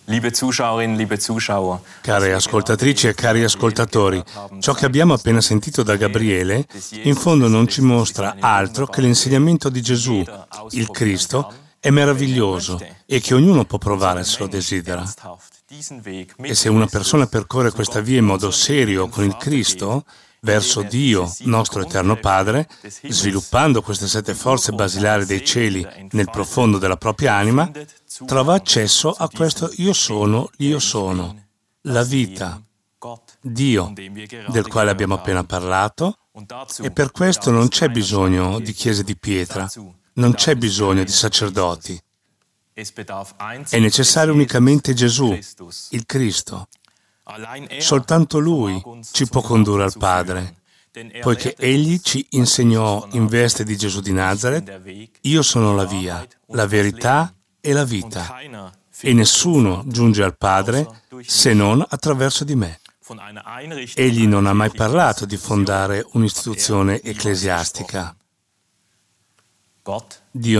Liebe Zuschauerinnen, liebe Zuschauer, Care ascoltatrici e cari ascoltatori, ciò che abbiamo appena sentito da Gabriele in fondo non ci mostra altro che l'insegnamento di Gesù, il Cristo, è meraviglioso e che ognuno può provare se lo desidera. E se una persona percorre questa via in modo serio con il Cristo, verso Dio, nostro eterno Padre, sviluppando queste 7 forze basilari dei cieli nel profondo della propria anima, trova accesso a questo io sono, la vita, Dio, del quale abbiamo appena parlato, e per questo non c'è bisogno di chiese di pietra, non c'è bisogno di sacerdoti. È necessario unicamente Gesù, il Cristo. Soltanto Lui ci può condurre al Padre, poiché Egli ci insegnò in veste di Gesù di Nazaret: io sono la via, la verità e la vita, e nessuno giunge al Padre se non attraverso di me. Egli non ha mai parlato di fondare un'istituzione ecclesiastica. Dio